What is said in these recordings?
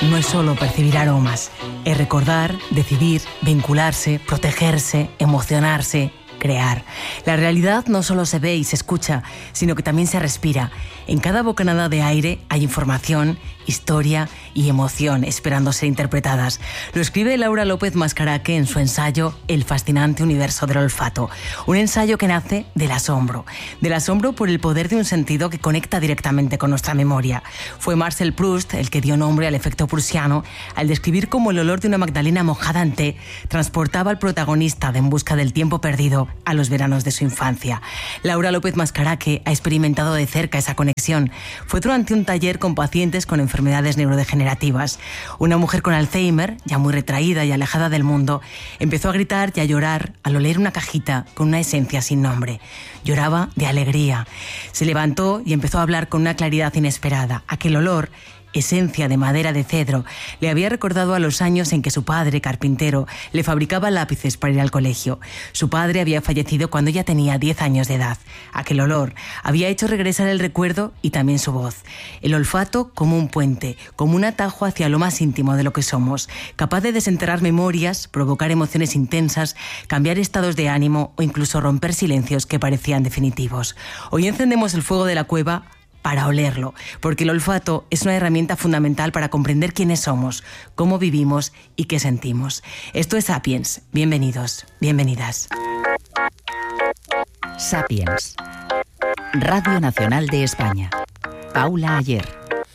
no es solo percibir aromas, es recordar, decidir, vincularse, protegerse, emocionarse, crear. La realidad no solo se ve y se escucha, sino que también se respira. En cada bocanada de aire hay información, historia y emoción esperando ser interpretadas. Lo escribe Laura López Mascaraque en su ensayo El fascinante universo del olfato. Un ensayo que nace del asombro por el poder de un sentido que conecta directamente con nuestra memoria. Fue Marcel Proust el que dio nombre al efecto prusiano al describir cómo el olor de una magdalena mojada en té transportaba al protagonista de En busca del tiempo perdido a los veranos de su infancia. Laura López Mascaraque ha experimentado de cerca esa conexión. Fue durante un taller con pacientes con enfermedades neurodegenerativas. Una mujer con Alzheimer, ya muy retraída y alejada del mundo, empezó a gritar y a llorar al oler una cajita con una esencia sin nombre. Lloraba de alegría. Se levantó y empezó a hablar con una claridad inesperada. Aquel olor, esencia de madera de cedro, le había recordado a los años en que su padre, carpintero, le fabricaba lápices para ir al colegio. Su padre había fallecido cuando ella tenía 10 años de edad. Aquel olor había hecho regresar el recuerdo y también su voz. El olfato como un puente, como un atajo hacia lo más íntimo de lo que somos, capaz de desenterrar memorias, provocar emociones intensas, cambiar estados de ánimo o incluso romper silencios que parecían definitivos. Hoy encendemos el fuego de la cueva para olerlo, porque el olfato es una herramienta fundamental para comprender quiénes somos, cómo vivimos y qué sentimos. Esto es Sapiens. Bienvenidos, bienvenidas. Sapiens. Radio Nacional de España. Paula Ayer.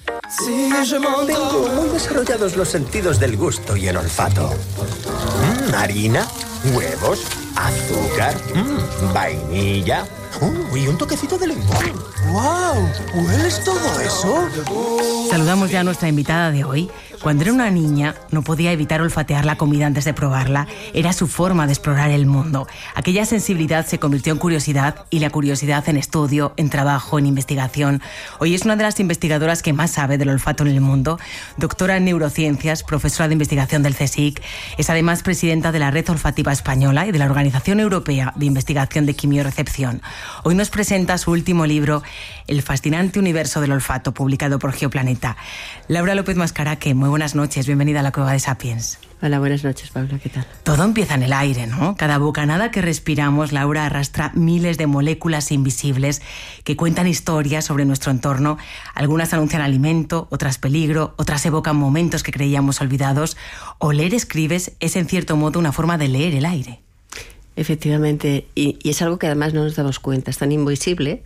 Tengo muy desarrollados los sentidos del gusto y el olfato. Harina, huevos, azúcar, vainilla. Y un toquecito de limón. ¡Wow! ¿Hueles todo eso? Saludamos ya a nuestra invitada de hoy. Cuando era una niña, no podía evitar olfatear la comida antes de probarla. Era su forma de explorar el mundo. Aquella sensibilidad se convirtió en curiosidad y la curiosidad en estudio, en trabajo, en investigación. Hoy es una de las investigadoras que más sabe del olfato en el mundo. Doctora en neurociencias, profesora de investigación del CSIC. Es además presidenta de la Red Olfativa Española y de la Organización Europea de Investigación de Quimiorecepción. Hoy nos presenta su último libro, El fascinante universo del olfato, publicado por Geoplaneta. Laura López Mascaraque, muy buenas noches, bienvenida a la Cueva de Sapiens. Hola, buenas noches, Paula, ¿qué tal? Todo empieza en el aire, ¿no? Cada bocanada que respiramos, Laura, arrastra miles de moléculas invisibles que cuentan historias sobre nuestro entorno. Algunas anuncian alimento, otras peligro, otras evocan momentos que creíamos olvidados. Oler, escribes, es en cierto modo una forma de leer el aire. Efectivamente, y es algo que además no nos damos cuenta, es tan invisible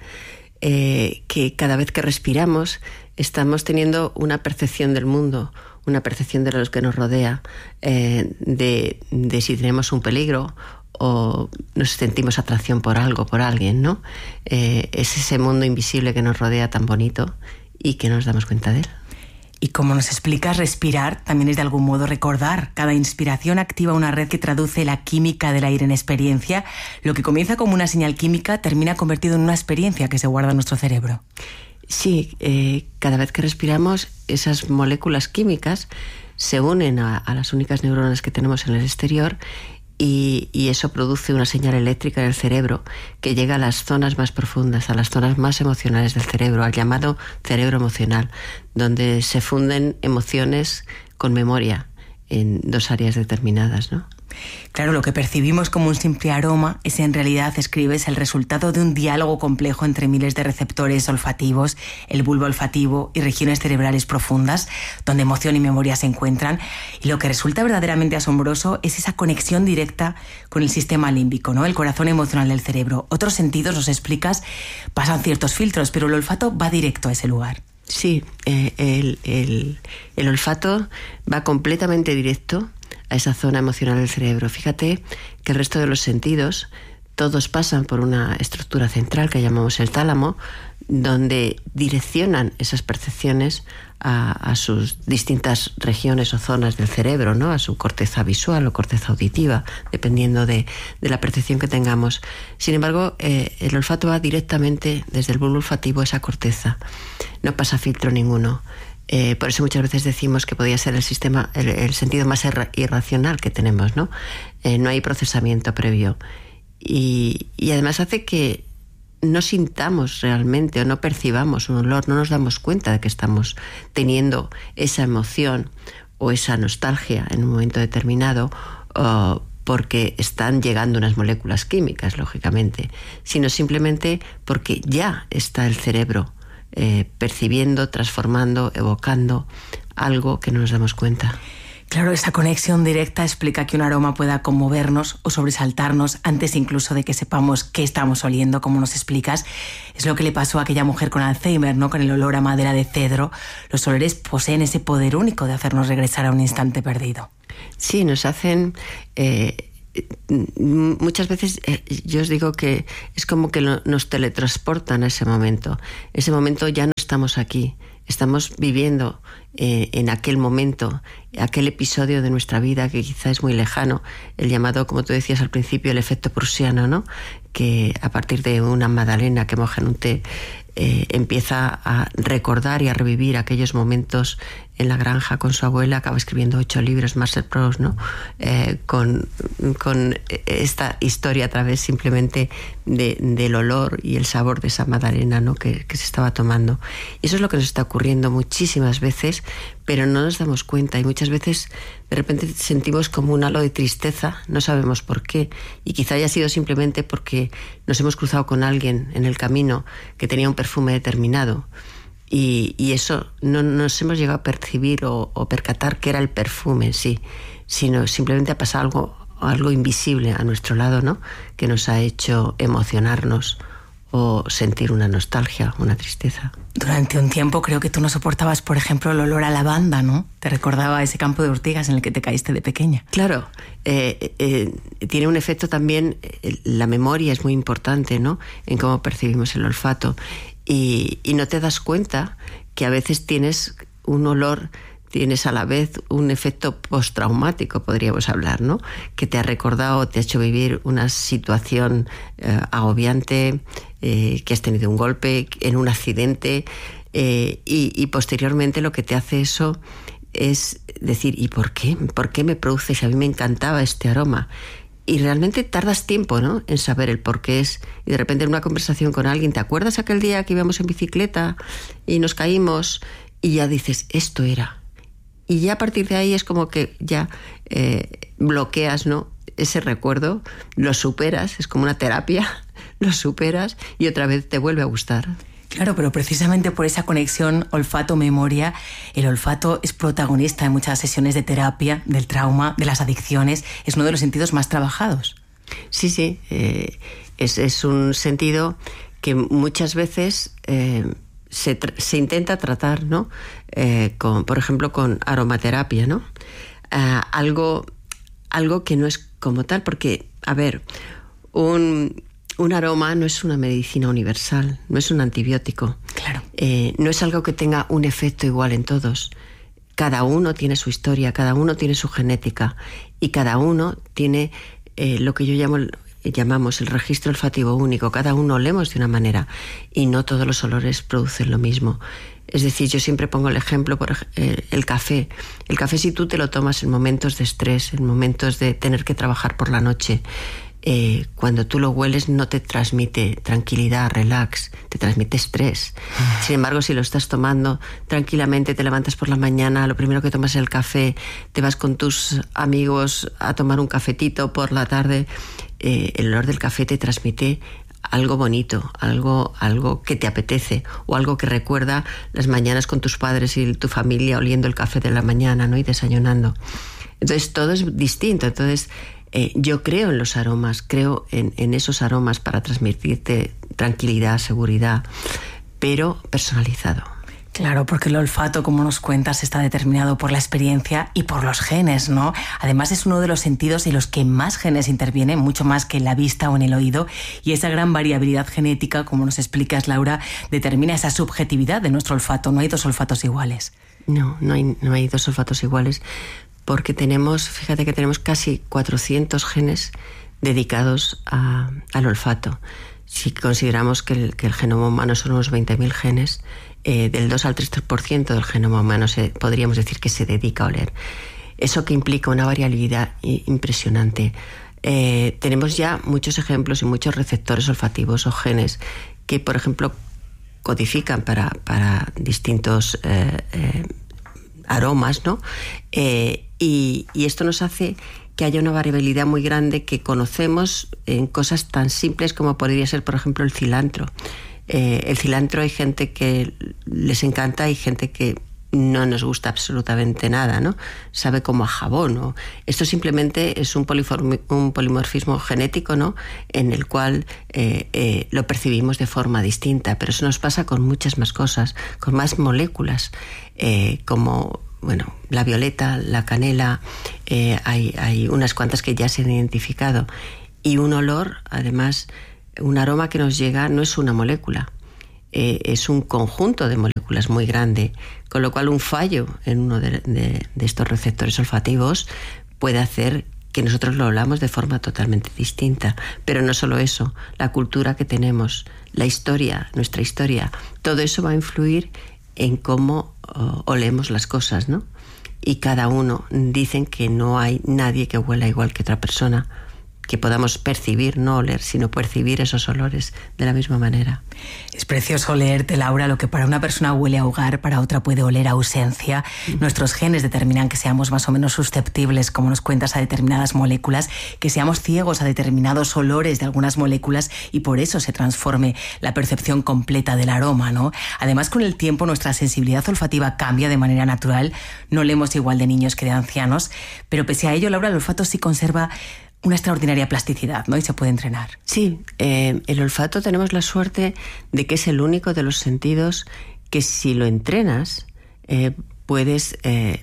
que cada vez que respiramos estamos teniendo una percepción del mundo, una percepción de los que nos rodea, de si tenemos un peligro o nos sentimos atracción por algo, por alguien, ¿no? Es ese mundo invisible que nos rodea tan bonito y que no nos damos cuenta de él. Y como nos explicas, respirar también es de algún modo recordar. Cada inspiración activa una red que traduce la química del aire en experiencia. Lo que comienza como una señal química termina convertido en una experiencia que se guarda en nuestro cerebro. Sí, cada vez que respiramos, esas moléculas químicas se unen a las únicas neuronas que tenemos en el exterior y eso produce una señal eléctrica en el cerebro que llega a las zonas más profundas, a las zonas más emocionales del cerebro, al llamado cerebro emocional, donde se funden emociones con memoria en dos áreas determinadas, ¿no? Claro, lo que percibimos como un simple aroma es en realidad, escribes, el resultado de un diálogo complejo entre miles de receptores olfativos, el bulbo olfativo y regiones cerebrales profundas, donde emoción y memoria se encuentran. Y lo que resulta verdaderamente asombroso es esa conexión directa con el sistema límbico, ¿no? El corazón emocional del cerebro. Otros sentidos, nos explicas, pasan ciertos filtros, pero el olfato va directo a ese lugar. Sí, el olfato va completamente directo a esa zona emocional del cerebro. Fíjate que el resto de los sentidos, todos pasan por una estructura central que llamamos el tálamo, donde direccionan esas percepciones a sus distintas regiones o zonas del cerebro, ¿no? A su corteza visual o corteza auditiva, dependiendo de la percepción que tengamos. Sin embargo, el olfato va directamente desde el bulbo olfativo a esa corteza. No pasa filtro ninguno. Por eso muchas veces decimos que podría ser el sentido más irracional que tenemos, ¿no? No hay procesamiento previo. Y además hace que no sintamos realmente o no percibamos un olor, no nos damos cuenta de que estamos teniendo esa emoción o esa nostalgia en un momento determinado, porque están llegando unas moléculas químicas, lógicamente, sino simplemente porque ya está el cerebro percibiendo, transformando, evocando algo que no nos damos cuenta. Claro, esa conexión directa explica que un aroma pueda conmovernos o sobresaltarnos antes incluso de que sepamos qué estamos oliendo, como nos explicas. Es lo que le pasó a aquella mujer con Alzheimer, ¿no? Con el olor a madera de cedro. Los olores poseen ese poder único de hacernos regresar a un instante perdido. Sí, nos hacen... muchas veces yo os digo que es como que nos teletransportan a ese momento. Ese momento ya no estamos aquí. Estamos viviendo en aquel momento, aquel episodio de nuestra vida que quizá es muy lejano, el llamado, como tú decías al principio, el efecto prusiano, ¿no? Que a partir de una magdalena que moja en un té empieza a recordar y a revivir aquellos momentos en la granja con su abuela. Acaba escribiendo 8 libros, Marcel Proust, ¿no? Con esta historia a través simplemente del olor y el sabor de esa magdalena, ¿no? que se estaba tomando. Y eso es lo que nos está ocurriendo muchísimas veces, pero no nos damos cuenta, y muchas veces de repente sentimos como un halo de tristeza, no sabemos por qué, y quizá haya sido simplemente porque nos hemos cruzado con alguien en el camino que tenía un perfume determinado, y eso no nos hemos llegado a percibir o percatar que era el perfume en sí, sino simplemente ha pasado algo invisible a nuestro lado, ¿no? Que nos ha hecho emocionarnos o sentir una nostalgia, una tristeza. Durante un tiempo creo que tú no soportabas, por ejemplo, el olor a lavanda, ¿no? Te recordaba ese campo de ortigas en el que te caíste de pequeña. Claro, tiene un efecto también, la memoria es muy importante, ¿no? En cómo percibimos el olfato. Y no te das cuenta que a veces tienes un olor, tienes a la vez un efecto postraumático, podríamos hablar, ¿no? Que te ha recordado, te ha hecho vivir una situación agobiante, que has tenido un golpe, en un accidente, y posteriormente lo que te hace eso es decir, ¿y por qué? ¿Por qué me produce? Si a mí me encantaba este aroma. Y realmente tardas tiempo, ¿no? En saber el por qué es. Y de repente en una conversación con alguien, ¿te acuerdas aquel día que íbamos en bicicleta y nos caímos? Y ya dices, esto era. Y ya a partir de ahí es como que ya bloqueas, ¿no? Ese recuerdo, lo superas, es como una terapia, lo superas y otra vez te vuelve a gustar. Claro, pero precisamente por esa conexión olfato-memoria, el olfato es protagonista en muchas sesiones de terapia, del trauma, de las adicciones. Es uno de los sentidos más trabajados. Sí, es un sentido que muchas veces se intenta tratar, ¿no? Por ejemplo, con aromaterapia, ¿no? Algo que no es como tal, porque, a ver, un aroma no es una medicina universal, no es un antibiótico. Claro. No es algo que tenga un efecto igual en todos. Cada uno tiene su historia, cada uno tiene su genética y cada uno tiene lo que llamamos el registro olfativo único. Cada uno olemos de una manera y no todos los olores producen lo mismo. Es decir, yo siempre pongo el ejemplo, el café. El café, si tú te lo tomas en momentos de estrés, en momentos de tener que trabajar por la noche, cuando tú lo hueles no te transmite tranquilidad, relax, te transmite estrés. Sin embargo, si lo estás tomando tranquilamente, te levantas por la mañana, lo primero que tomas es el café, te vas con tus amigos a tomar un cafetito por la tarde, el olor del café te transmite algo bonito, algo que te apetece, o algo que recuerda las mañanas con tus padres y tu familia oliendo el café de la mañana, ¿no? Y desayunando. Entonces todo es distinto. Entonces yo creo en los aromas, creo en esos aromas para transmitirte tranquilidad, seguridad, pero personalizado. Claro, porque el olfato, como nos cuentas, está determinado por la experiencia y por los genes, ¿no? Además es uno de los sentidos en los que más genes intervienen, mucho más que en la vista o en el oído, y esa gran variabilidad genética, como nos explicas, Laura, determina esa subjetividad de nuestro olfato. No hay dos olfatos iguales. No hay dos olfatos iguales, porque fíjate que tenemos casi 400 genes dedicados al olfato. Si consideramos que el genoma humano son unos 20.000 genes, del 2 al 3% del genoma humano podríamos decir que se dedica a oler. Eso que implica una variabilidad impresionante. Tenemos ya muchos ejemplos y muchos receptores olfativos o genes que, por ejemplo, codifican para distintos aromas, ¿no? Y esto nos hace que haya una variabilidad muy grande que conocemos en cosas tan simples como podría ser, por ejemplo, el cilantro. El cilantro hay gente que les encanta y gente que no nos gusta absolutamente nada, ¿no? Sabe como a jabón, ¿no? Esto simplemente es un polimorfismo genético, ¿no? En el cual lo percibimos de forma distinta, pero eso nos pasa con muchas más cosas, con más moléculas, como, bueno, la violeta, la canela, hay unas cuantas que ya se han identificado. Y un olor, además, un aroma que nos llega no es una molécula, es un conjunto de moléculas muy grande, con lo cual un fallo en uno de estos receptores olfativos puede hacer que nosotros lo olamos de forma totalmente distinta. Pero no solo eso, la cultura que tenemos, la historia, nuestra historia, todo eso va a influir en cómo olemos las cosas, ¿no? Y cada uno, dicen que no hay nadie que huela igual que otra persona, que podamos percibir, no oler, sino percibir esos olores de la misma manera. Es precioso olerte, Laura. Lo que para una persona huele a hogar, para otra puede oler a ausencia. Nuestros genes determinan que seamos más o menos susceptibles, como nos cuentas, a determinadas moléculas, que seamos ciegos a determinados olores de algunas moléculas y por eso se transforme la percepción completa del aroma, ¿no? Además, con el tiempo nuestra sensibilidad olfativa cambia de manera natural. No olemos igual de niños que de ancianos, pero pese a ello, Laura, el olfato sí conserva una extraordinaria plasticidad, ¿no? Y se puede entrenar. Sí, el olfato tenemos la suerte de que es el único de los sentidos que si lo entrenas puedes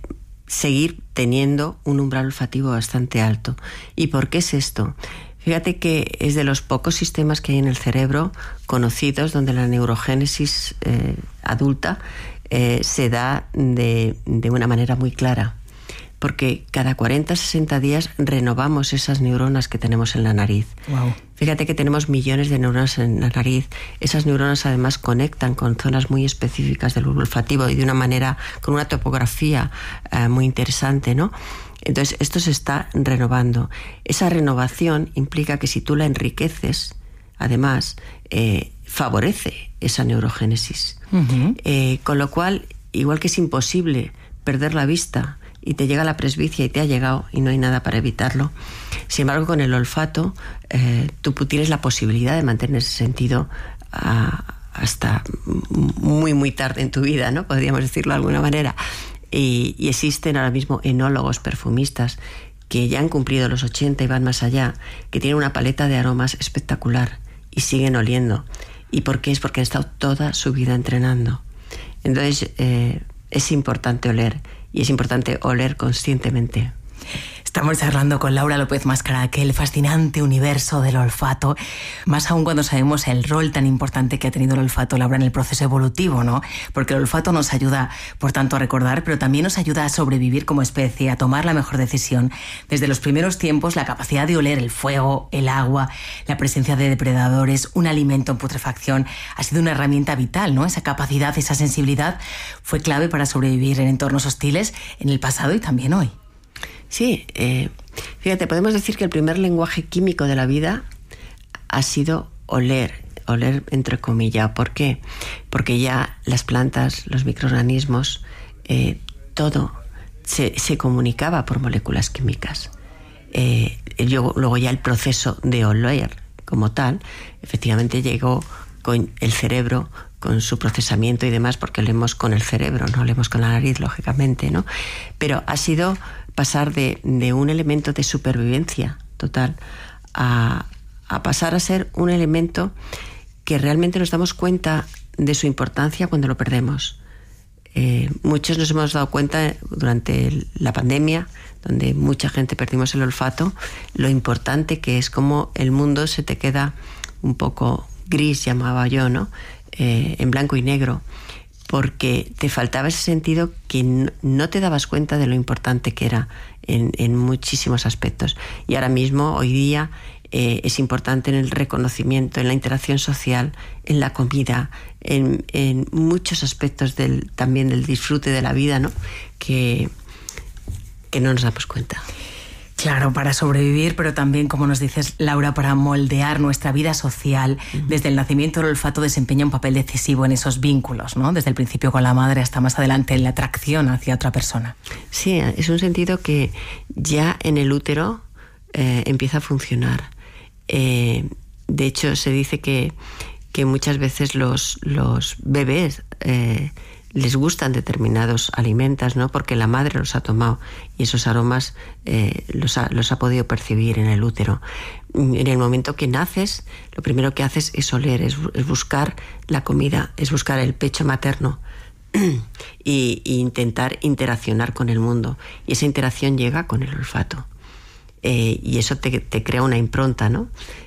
seguir teniendo un umbral olfativo bastante alto. ¿Y por qué es esto? Fíjate que es de los pocos sistemas que hay en el cerebro conocidos donde la neurogénesis adulta se da de una manera muy clara. Porque cada 40-60 días renovamos esas neuronas que tenemos en la nariz. Wow. Fíjate que tenemos millones de neuronas en la nariz. Esas neuronas además conectan con zonas muy específicas del bulbo olfativo y de una manera, con una topografía muy interesante, ¿no? Entonces esto se está renovando. Esa renovación implica que si tú la enriqueces, además, favorece esa neurogénesis. Uh-huh. Con lo cual, igual que es imposible perder la vista y te llega la presbicia y te ha llegado y no hay nada para evitarlo, sin embargo con el olfato tú tienes la posibilidad de mantener ese sentido hasta muy muy tarde en tu vida, ¿no? Podríamos decirlo de alguna manera. Y existen ahora mismo enólogos, perfumistas que ya han cumplido los 80 y van más allá, que tienen una paleta de aromas espectacular y siguen oliendo. ¿Y por qué? Es porque han estado toda su vida entrenando. Entonces es importante oler. Y es importante oler conscientemente. Estamos charlando con Laura López Máscara, aquel fascinante universo del olfato, más aún cuando sabemos el rol tan importante que ha tenido el olfato, Laura, en el proceso evolutivo, ¿no? Porque el olfato nos ayuda, por tanto, a recordar, pero también nos ayuda a sobrevivir como especie, a tomar la mejor decisión. Desde los primeros tiempos, la capacidad de oler el fuego, el agua, la presencia de depredadores, un alimento en putrefacción, ha sido una herramienta vital, ¿no? Esa capacidad, esa sensibilidad fue clave para sobrevivir en entornos hostiles en el pasado y también hoy. Sí, fíjate, podemos decir que el primer lenguaje químico de la vida ha sido oler entre comillas. ¿Por qué? Porque ya las plantas, los microorganismos, todo se comunicaba por moléculas químicas. Luego ya el proceso de oler como tal, efectivamente llegó con el cerebro, con su procesamiento y demás, porque olemos con el cerebro, no olemos con la nariz, lógicamente, ¿no? Pero ha sido pasar de un elemento de supervivencia total a pasar a ser un elemento que realmente nos damos cuenta de su importancia cuando lo perdemos. Muchos nos hemos dado cuenta durante la pandemia, donde mucha gente perdimos el olfato, lo importante que es, cómo el mundo se te queda un poco gris, llamaba yo, ¿no? En blanco y negro, porque te faltaba ese sentido que no te dabas cuenta de lo importante que era en muchísimos aspectos. Y ahora mismo, hoy día, es importante en el reconocimiento, en la interacción social, en la comida, en muchos aspectos también del disfrute de la vida, ¿no? Que no nos damos cuenta. Claro, para sobrevivir, pero también, como nos dices, Laura, para moldear nuestra vida social. Desde el nacimiento el olfato desempeña un papel decisivo en esos vínculos, ¿no? Desde el principio con la madre hasta más adelante en la atracción hacia otra persona. Sí, es un sentido que ya en el útero empieza a funcionar. De hecho, se dice que muchas veces los bebés les gustan determinados alimentos, ¿no? Porque la madre los ha tomado y esos aromas los ha podido percibir en el útero. En el momento que naces, lo primero que haces es oler, es buscar la comida, es buscar el pecho materno y intentar interaccionar con el mundo. Y esa interacción llega con el olfato. Y eso te crea una impronta, ¿no?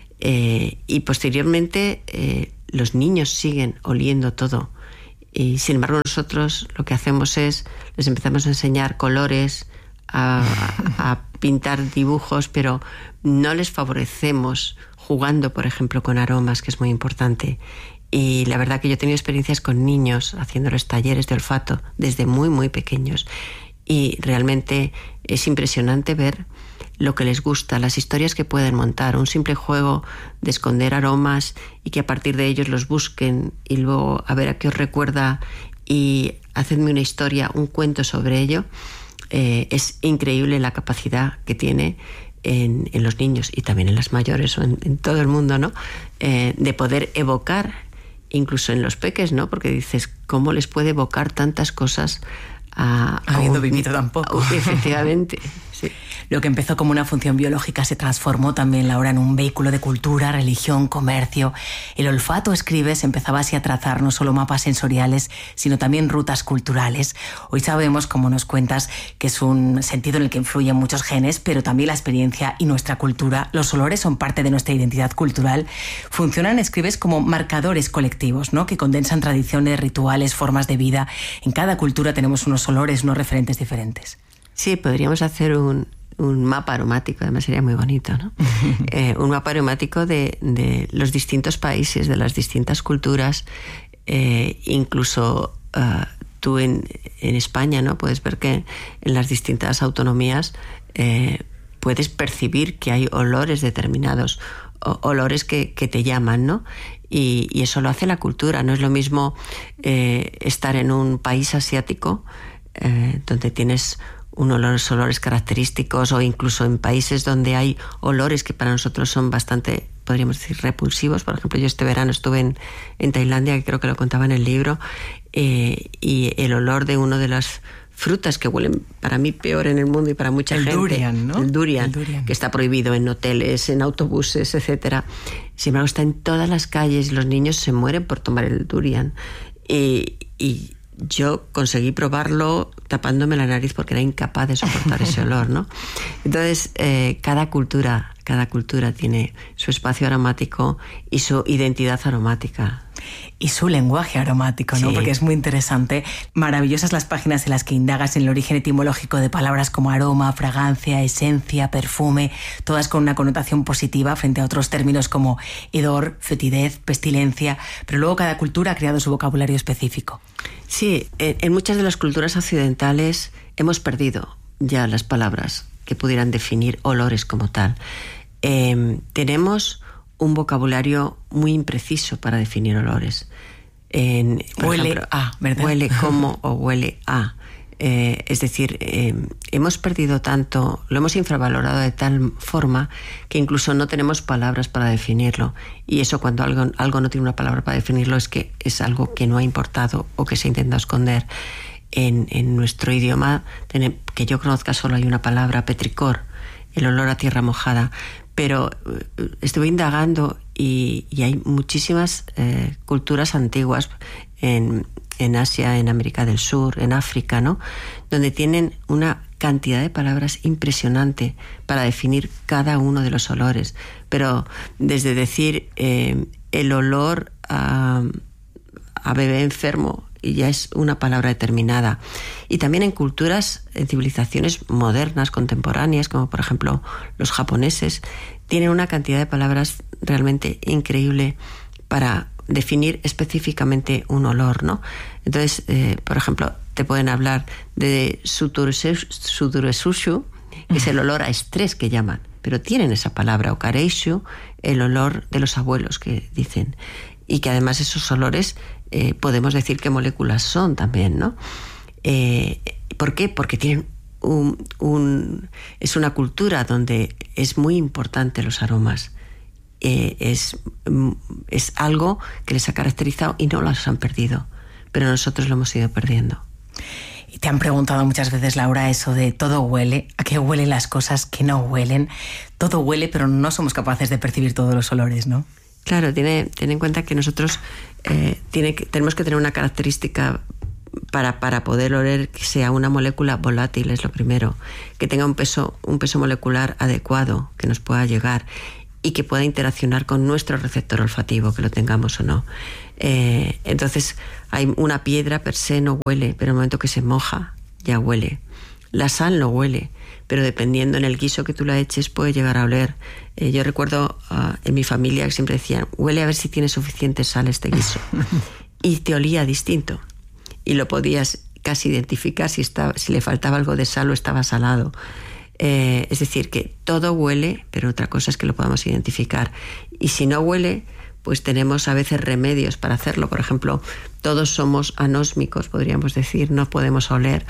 Y posteriormente los niños siguen oliendo todo. Y sin embargo nosotros lo que hacemos es, les empezamos a enseñar colores, a pintar dibujos, pero no les favorecemos jugando, por ejemplo, con aromas, que es muy importante. Y la verdad que yo he tenido experiencias con niños haciéndoles talleres de olfato desde muy, muy pequeños. Y realmente es impresionante ver lo que les gusta, las historias que pueden montar, un simple juego de esconder aromas y que a partir de ellos los busquen y luego a ver a qué os recuerda y hacedme una historia, un cuento sobre ello. Es increíble la capacidad que tiene en los niños y también en las mayores o en todo el mundo, ¿no? De poder evocar, incluso en los peques, ¿no? Porque dices, ¿cómo les puede evocar tantas cosas habiendo vivido tan poco? Efectivamente, sí. Lo que empezó como una función biológica se transformó también, Laura, en un vehículo de cultura, religión, comercio. El olfato, escribes, empezaba así a trazar no solo mapas sensoriales, sino también rutas culturales. Hoy sabemos, como nos cuentas, que es un sentido en el que influyen muchos genes, pero también la experiencia y nuestra cultura. Los olores son parte de nuestra identidad cultural. Funcionan, escribes, como marcadores colectivos, ¿no? Que condensan tradiciones, rituales, formas de vida. En cada cultura tenemos unos olores, unos referentes diferentes. Sí, podríamos hacer un mapa aromático, además sería muy bonito, ¿no? Un mapa aromático de los distintos países, de las distintas culturas, incluso tú en España, ¿no? Puedes ver que en las distintas autonomías puedes percibir que hay olores determinados, olores que te llaman, ¿no? Y eso lo hace la cultura. No es lo mismo estar en un país asiático donde tienes unos olores característicos, o incluso en países donde hay olores que para nosotros son bastante, podríamos decir, repulsivos. Por ejemplo, yo este verano estuve en Tailandia, que creo que lo contaba en el libro, y el olor de una de las frutas que huelen para mí peor en el mundo y para mucha gente. Durian, ¿no? El durian, que está prohibido en hoteles, en autobuses, etcétera. Sin embargo, está en todas las calles y los niños se mueren por tomar el durian. Y yo conseguí probarlo tapándome la nariz porque era incapaz de soportar ese olor, ¿no? Entonces, cada cultura tiene su espacio aromático y su identidad aromática. Y su lenguaje aromático, ¿no? Sí. Porque es muy interesante. Maravillosas las páginas en las que indagas en el origen etimológico de palabras como aroma, fragancia, esencia, perfume, todas con una connotación positiva frente a otros términos como hedor, fetidez, pestilencia, pero luego cada cultura ha creado su vocabulario específico. Sí, en muchas de las culturas occidentales hemos perdido ya las palabras que pudieran definir olores como tal. Tenemos un vocabulario muy impreciso para definir olores. Huele ejemplo, a, ¿verdad? Huele como o huele a. Es decir, hemos perdido tanto, lo hemos infravalorado de tal forma que incluso no tenemos palabras para definirlo. Y eso, cuando algo no tiene una palabra para definirlo, es que es algo que no ha importado o que se intenta esconder. En nuestro idioma, que yo conozca, solo hay una palabra, petricor, el olor a tierra mojada. Pero estuve indagando y hay muchísimas culturas antiguas en Asia, en América del Sur, en África, ¿no? Donde tienen una cantidad de palabras impresionante para definir cada uno de los olores. Pero desde decir el olor a bebé enfermo, y ya es una palabra determinada. Y también en culturas, en civilizaciones modernas, contemporáneas, como por ejemplo los japoneses, tienen una cantidad de palabras realmente increíble para definir específicamente un olor, ¿no? Entonces, por ejemplo, te pueden hablar de suduresushu, que es el olor a estrés que llaman, pero tienen esa palabra, okareishu, el olor de los abuelos que dicen, y que además esos olores podemos decir qué moléculas son también, ¿no? ¿Por qué? Porque tienen es una cultura donde es muy importante los aromas. Es algo que les ha caracterizado y no los han perdido, pero nosotros lo hemos ido perdiendo. Y te han preguntado muchas veces, Laura, eso de todo huele, ¿a qué huelen las cosas que no huelen? Todo huele, pero no somos capaces de percibir todos los olores, ¿no? Claro, ten en cuenta que nosotros tenemos que tener una característica para poder oler, que sea una molécula volátil, es lo primero, que tenga un peso molecular adecuado, que nos pueda llegar y que pueda interaccionar con nuestro receptor olfativo, que lo tengamos o no. Entonces, hay una piedra per se no huele, pero en el momento que se moja, ya huele. La sal no huele, pero dependiendo en el guiso que tú la eches, puede llegar a oler. Yo recuerdo en mi familia que siempre decían, huele a ver si tiene suficiente sal este guiso. Y te olía distinto. Y lo podías casi identificar si le faltaba algo de sal o estaba salado. Es decir, que todo huele, pero otra cosa es que lo podamos identificar. Y si no huele, pues tenemos a veces remedios para hacerlo. Por ejemplo, todos somos anósmicos, podríamos decir, no podemos oler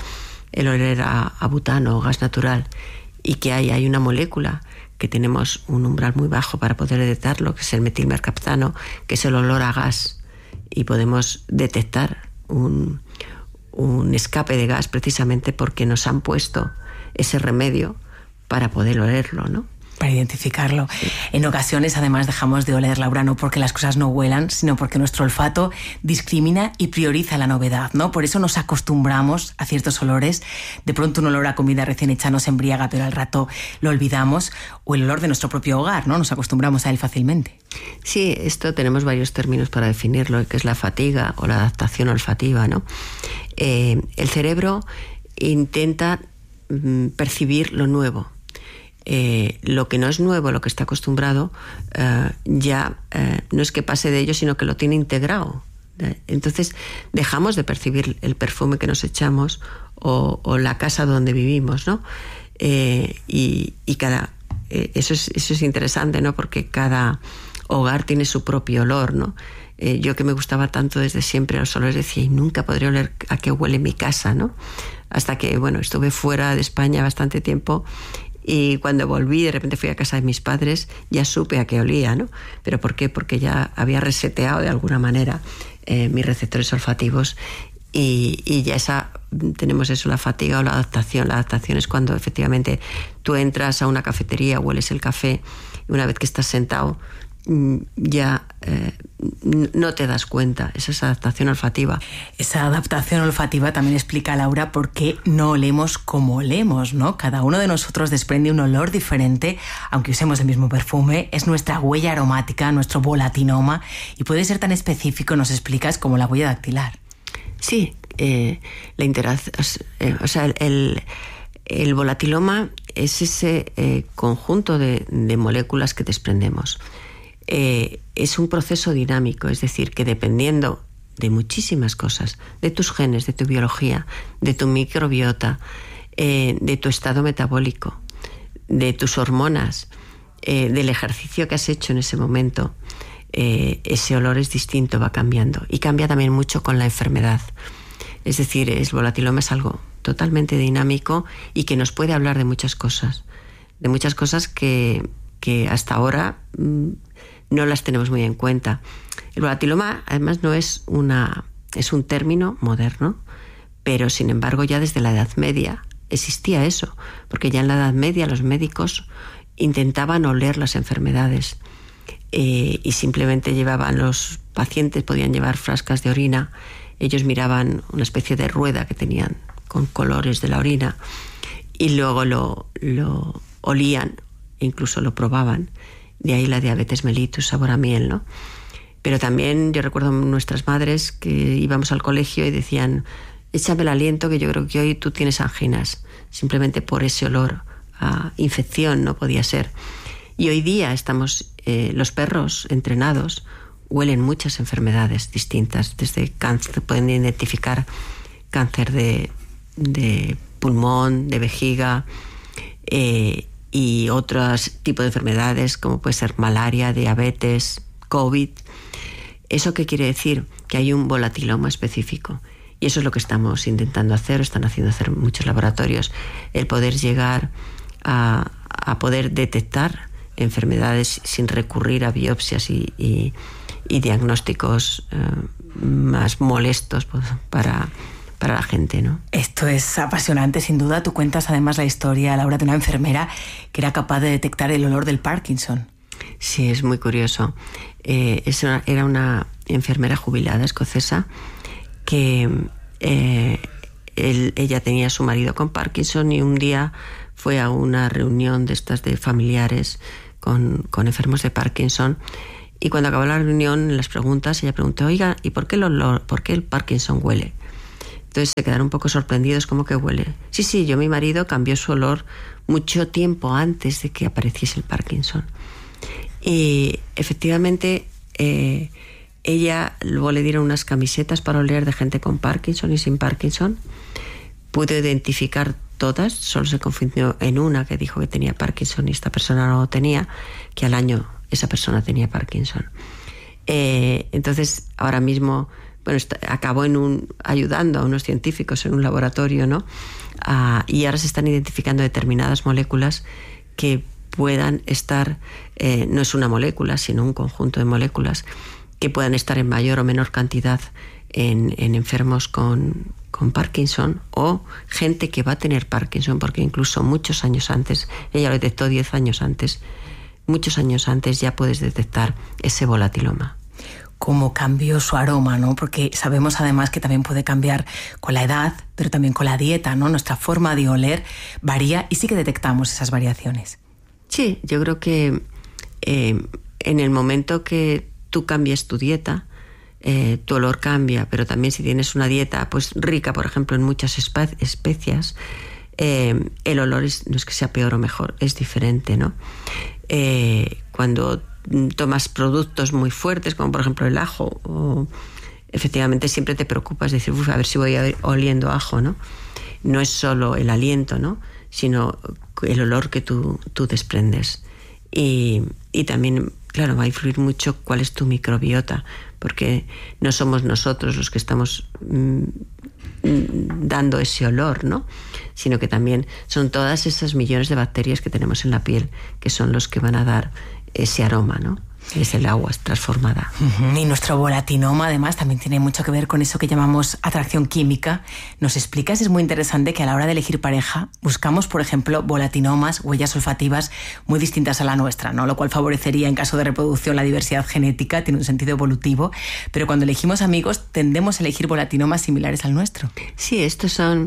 a butano o gas natural. Y que hay una molécula que tenemos un umbral muy bajo para poder detectarlo, que es el metilmercaptano, que es el olor a gas. Y podemos detectar un escape de gas precisamente porque nos han puesto ese remedio para poder olerlo, ¿no? Para identificarlo. Sí. En ocasiones, además, dejamos de oler, Laura, no porque las cosas no huelan, sino porque nuestro olfato discrimina y prioriza la novedad, ¿no? Por eso nos acostumbramos a ciertos olores. De pronto un olor a comida recién hecha nos embriaga, pero al rato lo olvidamos. O el olor de nuestro propio hogar, ¿no? Nos acostumbramos a él fácilmente. Sí, esto tenemos varios términos para definirlo, que es la fatiga o la adaptación olfativa, ¿no? El cerebro intenta percibir lo nuevo. Lo que no es nuevo, lo que está acostumbrado, no es que pase de ello, sino que lo tiene integrado. Entonces dejamos de percibir el perfume que nos echamos o la casa donde vivimos, ¿no? Eso es interesante, ¿no? Porque cada hogar tiene su propio olor, ¿no? Yo que me gustaba tanto desde siempre los olores, decía, y nunca podría oler a qué huele mi casa, ¿no? Hasta que, estuve fuera de España bastante tiempo. Y cuando volví, de repente fui a casa de mis padres, ya supe a qué olía, ¿no? ¿Pero por qué? Porque ya había reseteado de alguna manera mis receptores olfativos y ya tenemos eso, la fatiga o la adaptación. La adaptación es cuando efectivamente tú entras a una cafetería, hueles el café y una vez que estás sentado ya no te das cuenta. Esa es adaptación olfativa. Esa adaptación olfativa también explica, Laura, por qué no olemos como olemos, ¿no? Cada uno de nosotros desprende un olor diferente, aunque usemos el mismo perfume. Es nuestra huella aromática, nuestro volatinoma, y puede ser tan específico, nos explicas, como la huella dactilar. Sí, la interacción, el volatiloma es ese conjunto de moléculas que desprendemos. Es un proceso dinámico, es decir, que dependiendo de muchísimas cosas, de tus genes, de tu biología, de tu microbiota, de tu estado metabólico, de tus hormonas, del ejercicio que has hecho en ese momento, ese olor es distinto, va cambiando y cambia también mucho con la enfermedad. Es decir, el volatiloma es algo totalmente dinámico y que nos puede hablar de muchas cosas que hasta ahora no las tenemos muy en cuenta. El volatiloma además no es un término moderno, pero sin embargo ya desde la Edad Media existía eso, porque ya en la Edad Media los médicos intentaban oler las enfermedades y simplemente los pacientes podían llevar frascas de orina, ellos miraban una especie de rueda que tenían con colores de la orina y luego lo olían, incluso lo probaban. De ahí la diabetes mellitus, sabor a miel, ¿no? Pero también yo recuerdo nuestras madres que íbamos al colegio y decían, échame el aliento que yo creo que hoy tú tienes anginas, simplemente por ese olor a infección, no podía ser. Y hoy día los perros entrenados huelen muchas enfermedades distintas, desde cáncer, pueden identificar cáncer de pulmón, de vejiga, y otros tipos de enfermedades como puede ser malaria, diabetes, COVID. ¿Eso qué quiere decir? Que hay un volatiloma específico. Y eso es lo que estamos intentando hacer, están haciendo hacer muchos laboratorios, el poder llegar a poder detectar enfermedades sin recurrir a biopsias y diagnósticos más molestos para la gente, ¿no? Esto es apasionante, sin duda. Tú cuentas además la historia, Laura, de una enfermera que era capaz de detectar el olor del Parkinson. Sí, es muy curioso. Era una enfermera jubilada escocesa que ella tenía a su marido con Parkinson y un día fue a una reunión de estas de familiares con enfermos de Parkinson, y cuando acabó la reunión, en las preguntas, ella preguntó: oiga, ¿y por qué el Parkinson huele? Entonces se quedaron un poco sorprendidos. ¿Cómo que huele? Sí, mi marido cambió su olor mucho tiempo antes de que apareciese el Parkinson. Y efectivamente ella luego le dieron unas camisetas para oler de gente con Parkinson y sin Parkinson. Pudo identificar todas, solo se confundió en una que dijo que tenía Parkinson y esta persona no lo tenía, que al año esa persona tenía Parkinson. Entonces ahora mismo, bueno, acabó ayudando a unos científicos en un laboratorio, ¿no? Y ahora se están identificando determinadas moléculas que puedan estar, no es una molécula, sino un conjunto de moléculas que puedan estar en mayor o menor cantidad en enfermos con Parkinson o gente que va a tener Parkinson, porque incluso muchos años antes, ella lo detectó 10 años antes, muchos años antes ya puedes detectar ese volatiloma. Cómo cambió su aroma, ¿no? Porque sabemos además que también puede cambiar con la edad, pero también con la dieta, ¿no? Nuestra forma de oler varía y sí que detectamos esas variaciones. Sí, yo creo que en el momento que tú cambias tu dieta, tu olor cambia, pero también si tienes una dieta pues rica, por ejemplo, en muchas especias, el olor no es que sea peor o mejor, es diferente, ¿no? Cuando tomas productos muy fuertes, como por ejemplo el ajo, efectivamente siempre te preocupas de decir, a ver si voy oliendo ajo, ¿no? No es solo el aliento, ¿no? Sino el olor que tú desprendes. Y también, claro, va a influir mucho cuál es tu microbiota, porque no somos nosotros los que estamos dando ese olor, ¿no? Sino que también son todas esas millones de bacterias que tenemos en la piel que son los que van a dar ese aroma, ¿no? Es el agua transformada. Y nuestro volatinoma, además, también tiene mucho que ver con eso que llamamos atracción química. ¿Nos explicas? Es muy interesante que a la hora de elegir pareja buscamos, por ejemplo, volatinomas, huellas olfativas muy distintas a la nuestra, ¿no? Lo cual favorecería, en caso de reproducción, la diversidad genética, tiene un sentido evolutivo. Pero cuando elegimos amigos, tendemos a elegir volatinomas similares al nuestro. Sí, estos son...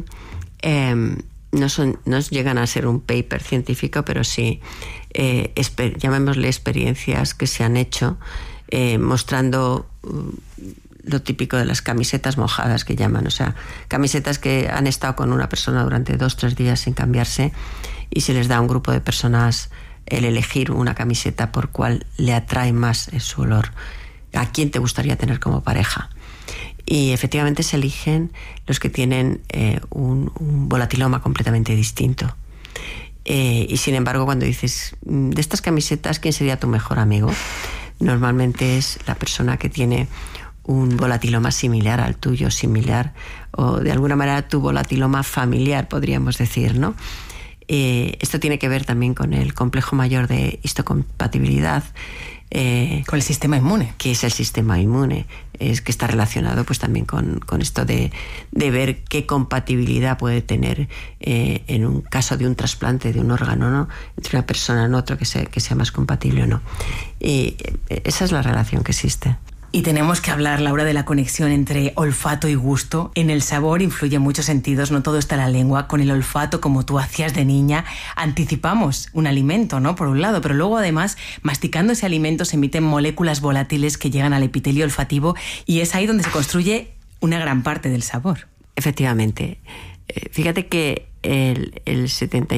No llegan a ser un paper científico, pero sí, llamémosle experiencias que se han hecho mostrando lo típico de las camisetas mojadas que llaman, o sea, camisetas que han estado con una persona durante 2-3 días sin cambiarse y se les da a un grupo de personas el elegir una camiseta por cuál le atrae más su olor. ¿A quién te gustaría tener como pareja? Y efectivamente se eligen los que tienen un volatiloma completamente distinto. Y sin embargo, cuando dices, de estas camisetas, ¿quién sería tu mejor amigo? Normalmente es la persona que tiene un volatiloma similar al tuyo, similar, o de alguna manera tu volatiloma familiar, podríamos decir, ¿no? Esto tiene que ver también con el complejo mayor de histocompatibilidad. Con el sistema inmune. Que es el sistema inmune. Es que está relacionado pues también con esto de ver qué compatibilidad puede tener en un caso de un trasplante de un órgano, ¿no? Entre una persona en otra que sea más compatible o no. Y esa es la relación que existe. Y tenemos que hablar, Laura, de la conexión entre olfato y gusto. En el sabor influye muchos sentidos, no todo está en la lengua. Con el olfato, como tú hacías de niña, anticipamos un alimento, ¿no? Por un lado, pero luego además, masticando ese alimento se emiten moléculas volátiles que llegan al epitelio olfativo y es ahí donde se construye una gran parte del sabor. Efectivamente. Fíjate que el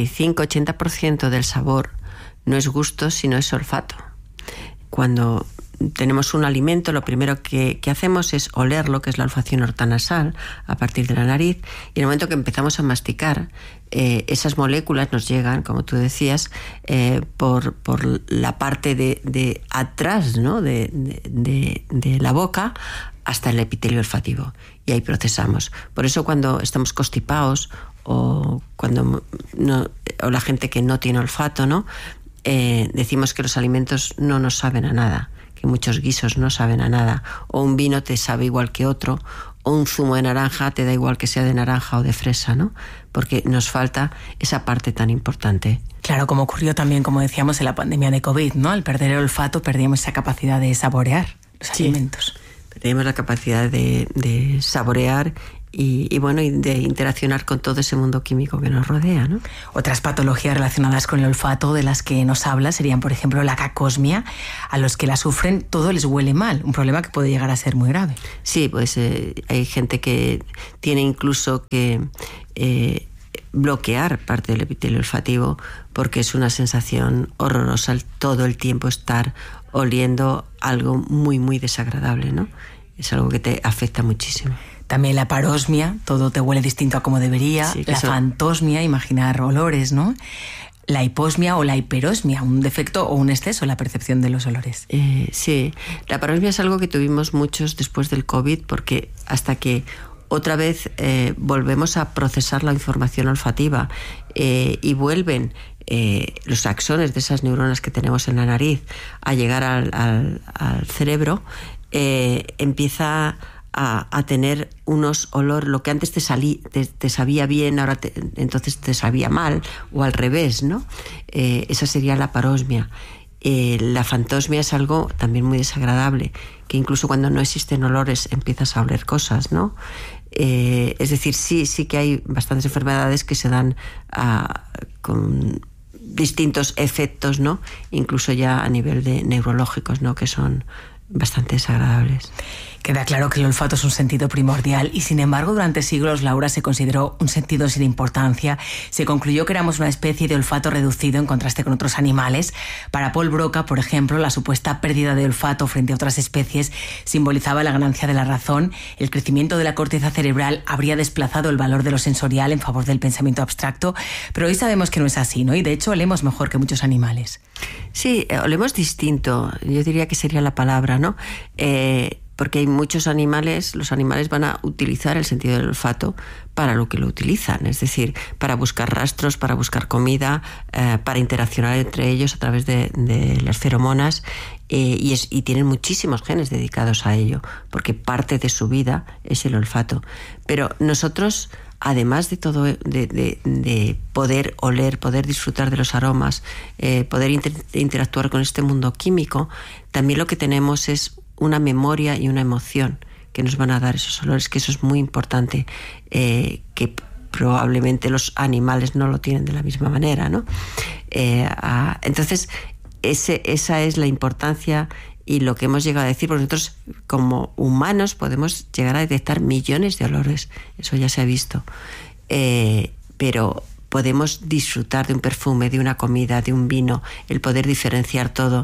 75-80% del sabor no es gusto, sino es olfato. Cuando tenemos un alimento, lo primero que hacemos es olerlo, que es la olfacción ortonasal, a partir de la nariz, y en el momento que empezamos a masticar, esas moléculas nos llegan, como tú decías, por la parte de atrás, ¿no?, de la boca hasta el epitelio olfativo, y ahí procesamos. Por eso cuando estamos constipados o la gente que no tiene olfato, ¿no?, decimos que los alimentos no nos saben a nada, que muchos guisos no saben a nada, o un vino te sabe igual que otro, o un zumo de naranja te da igual que sea de naranja o de fresa, ¿no? Porque nos falta esa parte tan importante. Claro, como ocurrió también, como decíamos, en la pandemia de COVID, ¿no? Al perder el olfato perdíamos esa capacidad de saborear los alimentos. Perdíamos la capacidad de saborear y de interaccionar con todo ese mundo químico que nos rodea, ¿no? Otras patologías relacionadas con el olfato de las que nos habla serían, por ejemplo, la cacosmia. A los que la sufren todo les huele mal, un problema que puede llegar a ser muy grave. Sí, pues hay gente que tiene incluso que bloquear parte del epitelio olfativo porque es una sensación horrorosa todo el tiempo estar oliendo algo muy, muy desagradable, ¿no? Es algo que te afecta muchísimo. También la parosmia, todo te huele distinto a como debería. Sí, la fantosmia, imaginar olores, ¿no? La hiposmia o la hiperosmia, un defecto o un exceso en la percepción de los olores. Sí, la parosmia es algo que tuvimos muchos después del COVID, porque hasta que otra vez volvemos a procesar la información olfativa y vuelven los axones de esas neuronas que tenemos en la nariz a llegar al cerebro, empieza a tener unos olores, lo que antes te sabía bien, ahora entonces te sabía mal, o al revés, ¿no? Esa sería la parosmia. La fantosmia es algo también muy desagradable, que incluso cuando no existen olores empiezas a oler cosas, ¿no? Es decir, sí que hay bastantes enfermedades que se dan con distintos efectos, ¿no? Incluso ya a nivel de neurológicos, ¿no?, que son bastante desagradables. Queda claro que el olfato es un sentido primordial y, sin embargo, durante siglos, Laura, se consideró un sentido sin importancia. Se concluyó que éramos una especie de olfato reducido en contraste con otros animales. Para Paul Broca, por ejemplo, la supuesta pérdida de olfato frente a otras especies simbolizaba la ganancia de la razón. El crecimiento de la corteza cerebral habría desplazado el valor de lo sensorial en favor del pensamiento abstracto, pero hoy sabemos que no es así, ¿no? Y de hecho olemos mejor que muchos animales. Sí, olemos distinto, yo diría que sería la palabra, ¿no? Porque hay muchos animales, los animales van a utilizar el sentido del olfato para lo que lo utilizan, es decir, para buscar rastros, para buscar comida, para interaccionar entre ellos a través de las feromonas, y tienen muchísimos genes dedicados a ello, porque parte de su vida es el olfato. Pero nosotros, además de todo, de poder oler, poder disfrutar de los aromas, poder interactuar con este mundo químico, también lo que tenemos es una memoria y una emoción que nos van a dar esos olores, que eso es muy importante, que probablemente los animales no lo tienen de la misma manera, ¿no? Entonces, esa es la importancia y lo que hemos llegado a decir, porque nosotros como humanos podemos llegar a detectar millones de olores, eso ya se ha visto, pero podemos disfrutar de un perfume, de una comida, de un vino, el poder diferenciar todo,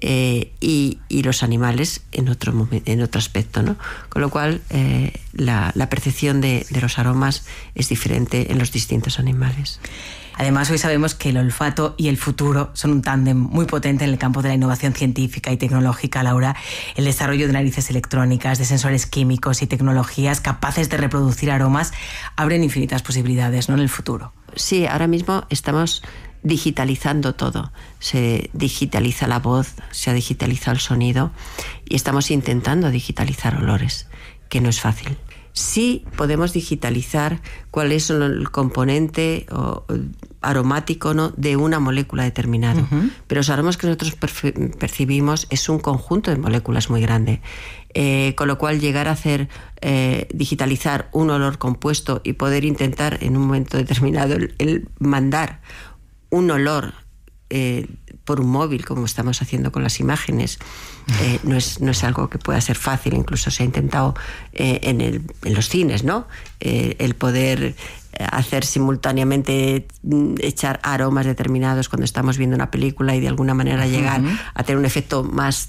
y los animales en otro aspecto, ¿no? Con lo cual la percepción de los aromas es diferente en los distintos animales. Además, hoy sabemos que el olfato y el futuro son un tándem muy potente en el campo de la innovación científica y tecnológica, Laura. El desarrollo de narices electrónicas, de sensores químicos y tecnologías capaces de reproducir aromas abren infinitas posibilidades, ¿no?, en el futuro. Sí, ahora mismo estamos digitalizando todo. Se digitaliza la voz, se ha digitalizado el sonido y estamos intentando digitalizar olores, que no es fácil. Sí podemos digitalizar cuál es el componente aromático, ¿no?, de una molécula determinada. Pero los aromas que nosotros percibimos es un conjunto de moléculas muy grande. Con lo cual llegar a hacer digitalizar un olor compuesto y poder intentar en un momento determinado el mandar un olor por un móvil, como estamos haciendo con las imágenes, no es algo que pueda ser fácil. Incluso se ha intentado en los cines, ¿no?, el poder hacer simultáneamente, echar aromas determinados cuando estamos viendo una película y de alguna manera llegar a tener un efecto más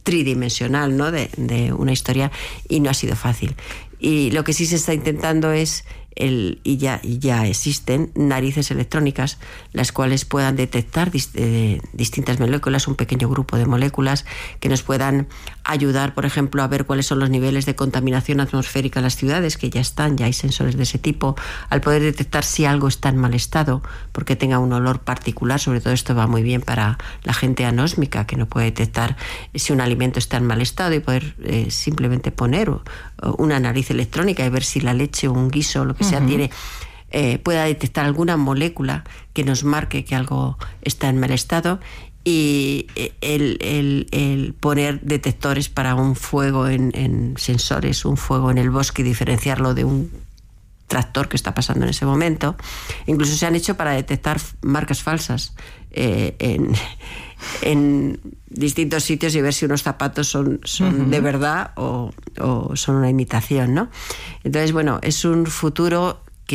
tridimensional, ¿no? de una historia, y no ha sido fácil. Y lo que sí se está intentando es y ya existen narices electrónicas, las cuales puedan detectar distintas moléculas, un pequeño grupo de moléculas que nos puedan ayudar, por ejemplo, a ver cuáles son los niveles de contaminación atmosférica en las ciudades, que ya hay sensores de ese tipo, al poder detectar si algo está en mal estado, porque tenga un olor particular. Sobre todo esto va muy bien para la gente anósmica, que no puede detectar si un alimento está en mal estado, y poder simplemente poner una nariz electrónica y ver si la leche o un guiso o lo que sea tiene, pueda detectar alguna molécula que nos marque que algo está en mal estado. Y el poner detectores para un fuego en sensores, un fuego en el bosque, y diferenciarlo de un tractor que está pasando en ese momento. Incluso se han hecho para detectar marcas falsas en distintos sitios, y ver si unos zapatos son de verdad o son una imitación, ¿no? Entonces, bueno, es un futuro